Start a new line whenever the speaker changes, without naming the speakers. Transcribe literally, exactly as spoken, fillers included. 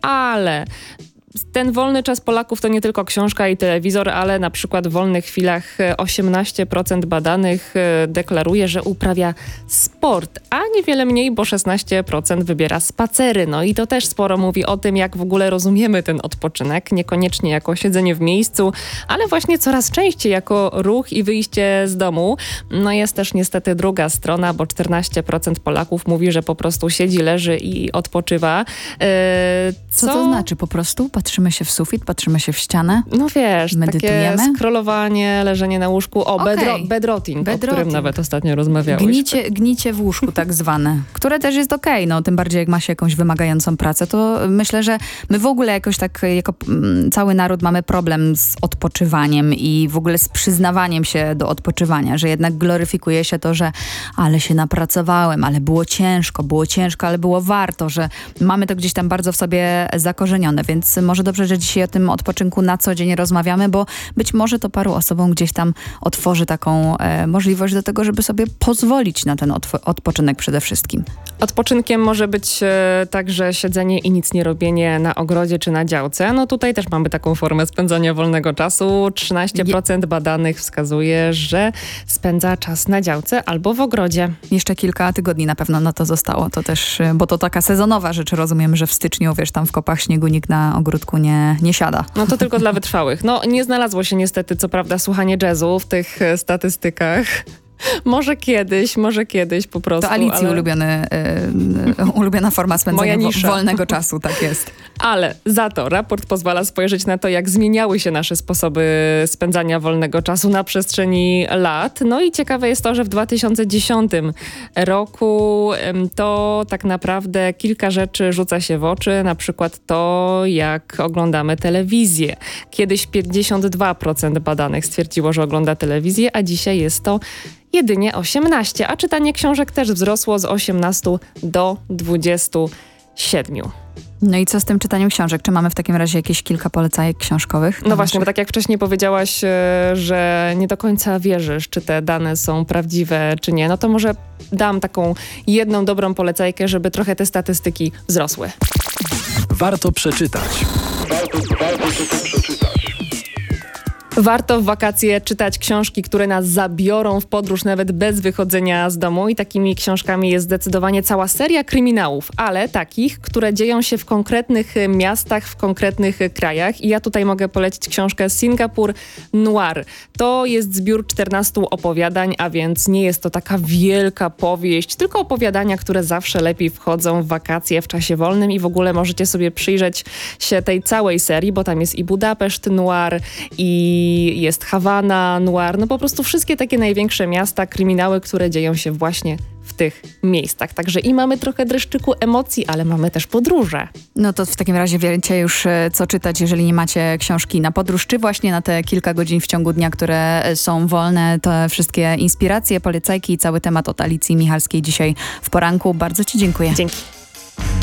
ale ten wolny czas Polaków to nie tylko książka i telewizor, ale na przykład w wolnych chwilach osiemnaście procent badanych deklaruje, że uprawia sport, a niewiele mniej, bo szesnaście procent wybiera spacery. No i to też sporo mówi o tym, jak w ogóle rozumiemy ten odpoczynek. Niekoniecznie jako siedzenie w miejscu, ale właśnie coraz częściej jako ruch i wyjście z domu. No jest też niestety druga strona, bo czternaście procent Polaków mówi, że po prostu siedzi, leży i odpoczywa. Yy,
co... co to znaczy po prostu? Patrzymy się w sufit, patrzymy się w ścianę.
No wiesz,
medytujemy.
Takie scrollowanie, leżenie na łóżku. O,
okay.
bedro, bedrotting,
bedrotting,
o którym nawet ostatnio rozmawiałyśmy.
Gnicie, gnicie w łóżku tak zwane, które też jest okej, okay, no tym bardziej jak ma się jakąś wymagającą pracę, to myślę, że my w ogóle jakoś tak, jako mm, cały naród mamy problem z odpoczywaniem i w ogóle z przyznawaniem się do odpoczywania, że jednak gloryfikuje się to, że ale się napracowałem, ale było ciężko, było ciężko, ale było warto, że mamy to gdzieś tam bardzo w sobie zakorzenione, więc może dobrze, że dzisiaj o tym odpoczynku na co dzień rozmawiamy, bo być może to paru osobom gdzieś tam otworzy taką e, możliwość do tego, żeby sobie pozwolić na ten otw- odpoczynek przede wszystkim.
Odpoczynkiem może być e, także siedzenie i nic nie robienie na ogrodzie czy na działce. No tutaj też mamy taką formę spędzania wolnego czasu. trzynaście procent badanych wskazuje, że spędza czas na działce albo w ogrodzie.
Jeszcze kilka tygodni na pewno na to zostało. To też, bo to taka sezonowa rzecz. Rozumiem, że w styczniu, wiesz, tam w kopach śniegu nikt na ogródku nie, nie siada.
No to tylko dla wytrwałych. No nie znalazło się niestety, co prawda, słuchanie jazzu w tych statystykach. Może kiedyś, może kiedyś po prostu.
To Alicji ale... ulubiony, yy, ulubiona forma spędzania wo- wolnego czasu, tak jest.
Ale za to raport pozwala spojrzeć na to, jak zmieniały się nasze sposoby spędzania wolnego czasu na przestrzeni lat. No i ciekawe jest to, że w dwa tysiące dziesiątym roku to tak naprawdę kilka rzeczy rzuca się w oczy. Na przykład to, jak oglądamy telewizję. Kiedyś pięćdziesiąt dwa procent badanych stwierdziło, że ogląda telewizję, a dzisiaj jest to jedynie osiemnaście, a czytanie książek też wzrosło z osiemnastu do dwudziestu siedmiu.
No i co z tym czytaniem książek? Czy mamy w takim razie jakieś kilka polecajek książkowych?
No właśnie, bo tak jak wcześniej powiedziałaś, że nie do końca wierzysz, czy te dane są prawdziwe, czy nie, no to może dam taką jedną dobrą polecajkę, żeby trochę te statystyki wzrosły.
Warto przeczytać. Warto, warto to przeczytać.
Warto w wakacje czytać książki, które nas zabiorą w podróż nawet bez wychodzenia z domu i takimi książkami jest zdecydowanie cała seria kryminałów, ale takich, które dzieją się w konkretnych miastach, w konkretnych krajach i ja tutaj mogę polecić książkę Singapur Noir. To jest zbiór czternastu opowiadań, a więc nie jest to taka wielka powieść, tylko opowiadania, które zawsze lepiej wchodzą w wakacje w czasie wolnym i w ogóle możecie sobie przyjrzeć się tej całej serii, bo tam jest i Budapeszt Noir i I jest Hawana Noir, no po prostu wszystkie takie największe miasta, kryminały, które dzieją się właśnie w tych miejscach. Także i mamy trochę dreszczyku emocji, ale mamy też podróże.
No to w takim razie wiecie już, co czytać, jeżeli nie macie książki na podróż, czy właśnie na te kilka godzin w ciągu dnia, które są wolne. Te wszystkie inspiracje, polecajki i cały temat od Alicji Michalskiej dzisiaj w poranku. Bardzo ci dziękuję.
Dzięki.